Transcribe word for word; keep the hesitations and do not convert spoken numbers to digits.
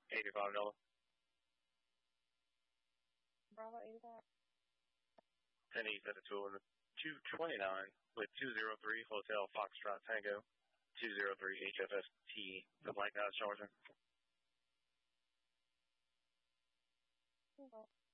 eighty-five Delta. Bravo eighty-five. ten East at the two two twenty-nine with two zero three Hotel Foxtrot Tango, two zero three H F S T, the Black Dodge Charger. Okay.